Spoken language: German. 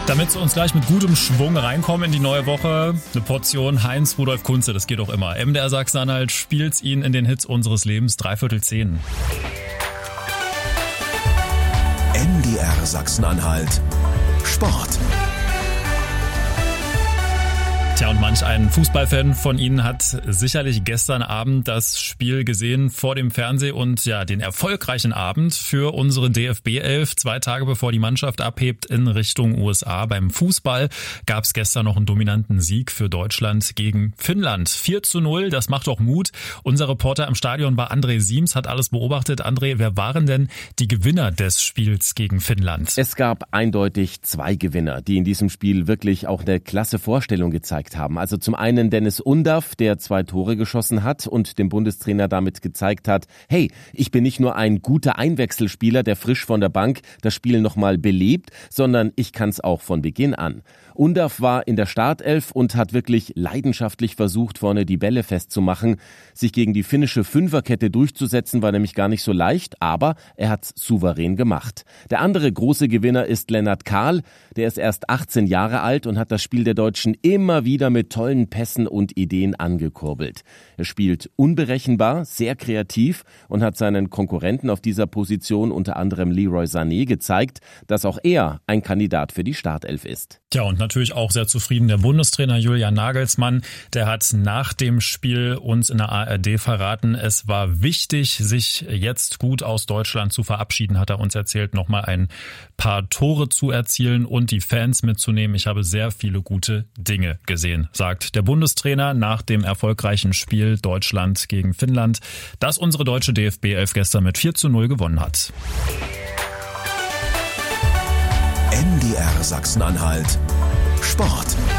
Damit Sie uns gleich mit gutem Schwung reinkommen in die neue Woche, eine Portion Heinz Rudolf Kunze, das geht auch immer. MDR Sachsen-Anhalt spielt ihn in den Hits unseres Lebens, 9:45. MDR Sachsen-Anhalt Sport. Tja, und manch ein Fußballfan von Ihnen hat sicherlich gestern Abend das Spiel gesehen vor dem Fernseh und ja, den erfolgreichen Abend für unsere DFB-11. 2 Tage bevor die Mannschaft abhebt in Richtung USA. Beim Fußball gab es gestern noch einen dominanten Sieg für Deutschland gegen Finnland. 4:0, das macht doch Mut. Unser Reporter im Stadion war André Siems, hat alles beobachtet. André, wer waren denn die Gewinner des Spiels gegen Finnland? Es gab eindeutig 2 Gewinner, die in diesem Spiel wirklich auch eine klasse Vorstellung gezeigt haben. Also zum einen Dennis Undaff, der 2 Tore geschossen hat und dem Bundestrainer damit gezeigt hat, hey, ich bin nicht nur ein guter Einwechselspieler, der frisch von der Bank das Spiel nochmal belebt, sondern ich kann es auch von Beginn an. Undaff war in der Startelf und hat wirklich leidenschaftlich versucht, vorne die Bälle festzumachen. Sich gegen die finnische Fünferkette durchzusetzen, war nämlich gar nicht so leicht, aber er hat's souverän gemacht. Der andere große Gewinner ist Lennart Kahl. Der ist erst 18 Jahre alt und hat das Spiel der Deutschen immer wieder mit tollen Pässen und Ideen angekurbelt. Er spielt unberechenbar, sehr kreativ und hat seinen Konkurrenten auf dieser Position, unter anderem Leroy Sané, gezeigt, dass auch er ein Kandidat für die Startelf ist. Ja, und natürlich auch sehr zufrieden der Bundestrainer Julian Nagelsmann. Der hat nach dem Spiel uns in der ARD verraten, es war wichtig, sich jetzt gut aus Deutschland zu verabschieden, hat er uns erzählt, nochmal ein paar Tore zu erzielen und die Fans mitzunehmen. Ich habe sehr viele gute Dinge gesehen, sagt der Bundestrainer nach dem erfolgreichen Spiel Deutschland gegen Finnland, das unsere deutsche DFB-11 gestern mit 4:0 gewonnen hat. MDR Sachsen-Anhalt Sport.